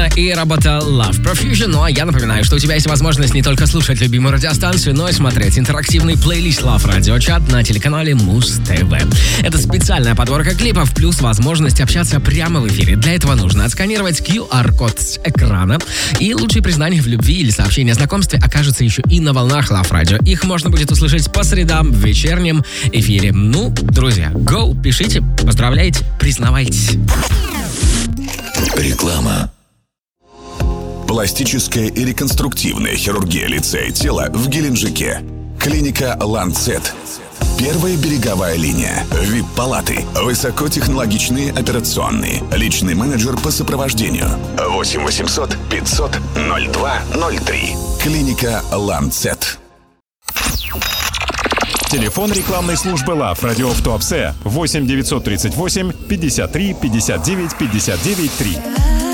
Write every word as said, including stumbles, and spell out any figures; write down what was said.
и работа Love Profusion. Ну а я напоминаю, что у тебя есть возможность не только слушать любимую радиостанцию, но и смотреть интерактивный плейлист Love Radio Chat на телеканале Муз-ТВ. Это специальная подборка клипов, плюс возможность общаться прямо в эфире. Для этого нужно отсканировать ку ар-код с экрана, и лучшие признания в любви или сообщения о знакомстве окажутся еще и на волнах Love Radio. Их можно будет услышать по средам в вечернем эфире. Ну, друзья, go, пишите, поздравляйте, признавайтесь. Реклама. Пластическая и реконструктивная хирургия лица и тела в Геленджике. Клиника Ланцет. Первая береговая линия. ви ай пи-палаты. Высокотехнологичные операционные. Личный менеджер по сопровождению. восемь восемьсот пятьсот ноль два ноль три. Клиника Ланцет. Телефон рекламной службы Love Radio в Туапсе восемь девятьсот тридцать восемь пятьдесят три пятьдесят девять пятьдесят девять три.